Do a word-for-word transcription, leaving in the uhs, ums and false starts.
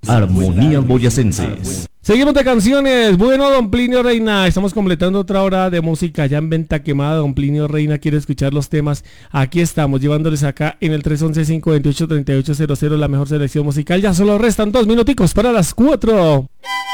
Armonías boyacenses. Seguimos de canciones. Bueno, don Plinio Reina, estamos completando otra hora de música ya en Venta Quemada. Don Plinio Reina quiere escuchar los temas. Aquí estamos, llevándoles acá en el tres once, cinco veintiocho, treinta y ocho cero cero la mejor selección musical. Ya solo restan dos minuticos para las cuatro.